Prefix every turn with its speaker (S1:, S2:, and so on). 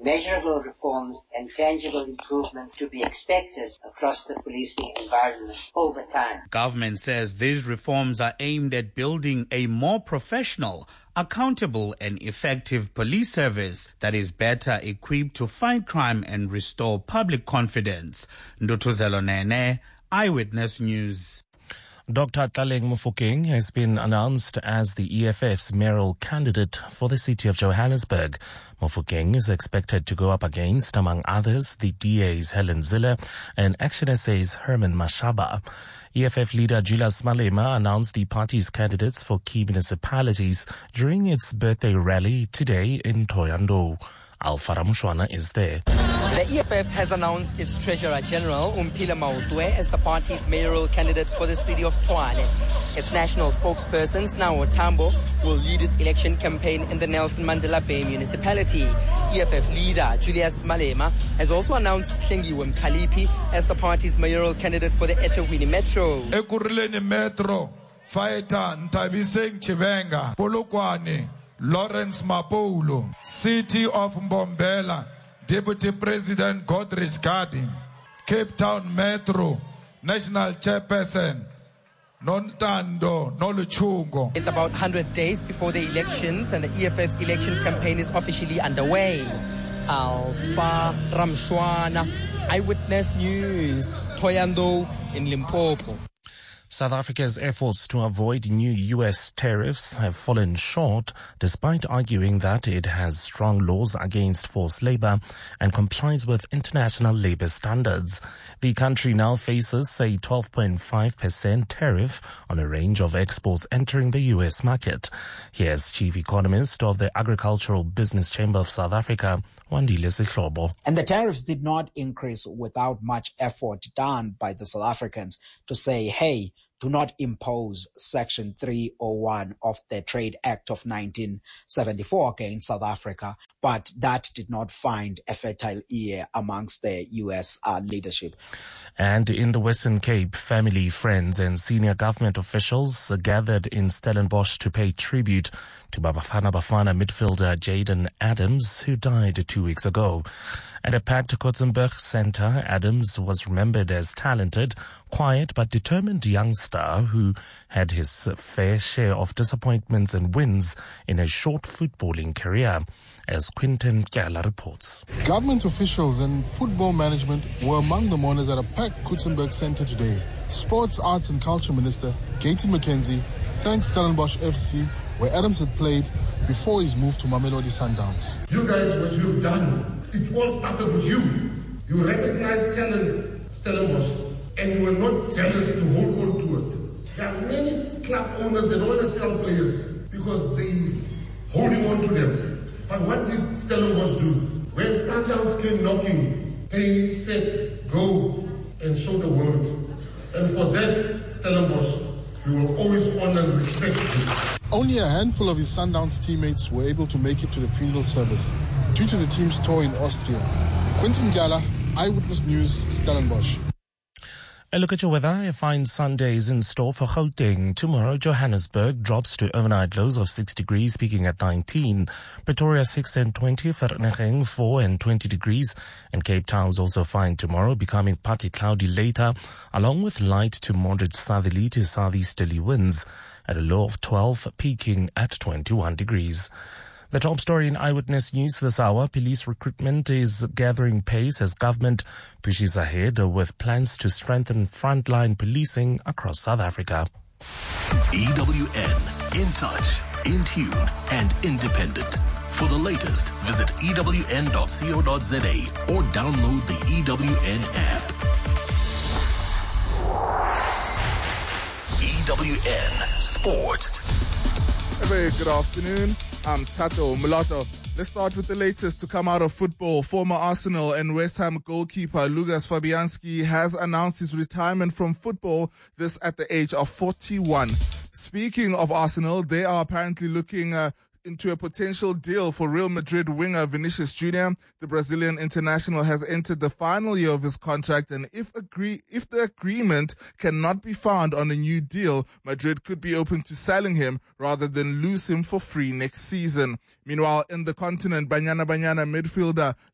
S1: measurable reforms and tangible improvements to be expected across the policing environment over time.
S2: Government says these reforms are aimed at building a more professional, accountable and effective police service that is better equipped to fight crime and restore public confidence. Ndutuzelo Nene, Eyewitness News.
S3: Dr. Tlaleng Mofokeng has been announced as the EFF's mayoral candidate for the city of Johannesburg. Mofokeng is expected to go up against, among others, the DA's Helen Zille and Action SA's Herman Mashaba. EFF leader Julius Malema announced the party's candidates for key municipalities during its birthday rally today in Thohoyandou. Alpha Ramushwana is there.
S4: The EFF has announced its Treasurer General, Umphile Maotwe, as the party's mayoral candidate for the city of Tshwane. Its national spokesperson, Snawo Tambo, will lead its election campaign in the Nelson Mandela Bay municipality. EFF leader Julius Malema has also announced Hlengiwe Mkhaliphi as the party's mayoral candidate for the eThekwini Metro.
S5: Ekurhuleni Metro, fighter Ntabiseng Chivenga, Polokwane, Lawrence Mapolo, City of Mbombela, Deputy President Godrich Garding, Cape Town Metro, National Chairperson, Nontando Noluchungo.
S4: It's about 100 days before the elections and the EFF's election campaign is officially underway. Alpha Ramshwana, Eyewitness News, Thohoyandou in Limpopo.
S3: South Africa's efforts to avoid new U.S. tariffs have fallen short, despite arguing that it has strong laws against forced labor and complies with international labor standards. The country now faces a 12.5% tariff on a range of exports entering the U.S. market. Here's Chief Economist of the Agricultural Business Chamber of South Africa, Wandile Sihlobo.
S6: And the tariffs did not increase without much effort done by the South Africans to say, hey, do not impose Section 301 of the Trade Act of 1974 against South Africa. But that did not find a fertile ear amongst the U.S. leadership.
S3: And in the Western Cape, family, friends and senior government officials gathered in Stellenbosch to pay tribute to Bafana Bafana midfielder Jayden Adams, who died 2 weeks ago. At a packed Kotzenburg Center, Adams was remembered as talented, quiet but determined youngster who had his fair share of disappointments and wins in a short footballing career, as Quinton Kyala reports.
S7: Government officials and football management were among the mourners at a packed Kotzenburg Center today. Sports, Arts and Culture Minister Katie McKenzie thanked Stellenbosch FC, where Adams had played before his move to Mamelodi Sundowns.
S8: You guys, what you've done, it all started with you. You recognized talent, Stellenbosch, and you were not jealous to hold on to it. There are many club owners that don't want to sell players because they holding on to them. But what did Stellenbosch do? When Sundowns came knocking, they said, go and show the world. And for that, Stellenbosch, we will always honor and respect you.
S7: Only a handful of his Sundowns teammates were able to make it to the funeral service due to the team's tour in Austria. Quinton Gyala, Eyewitness News, Stellenbosch.
S3: A look at your weather. A fine Sunday is in store for Gauteng. Tomorrow, Johannesburg drops to overnight lows of 6 degrees, peaking at 19. Pretoria 6 and 20, Vereeniging 4 and 20 degrees. And Cape Town's also fine tomorrow, becoming partly cloudy later, along with light to moderate southerly to southeasterly winds at a low of 12, peaking at 21 degrees. The top story in Eyewitness News this hour, police recruitment is gathering pace as government pushes ahead with plans to strengthen frontline policing across South Africa.
S9: EWN, in touch, in tune and independent. For the latest, visit ewn.co.za or download the EWN app. EWN Sport.
S10: A very good afternoon. I'm Tato Mulatto. Let's start with the latest to come out of football. Former Arsenal and West Ham goalkeeper Lukas Fabianski has announced his retirement from football, this at the age of 41. Speaking of Arsenal, they are apparently looking into a potential deal for Real Madrid winger Vinicius Jr. The Brazilian international has entered the final year of his contract, and if the agreement cannot be found on a new deal, Madrid could be open to selling him rather than lose him for free next season. Meanwhile, in the continent, Banyana midfielder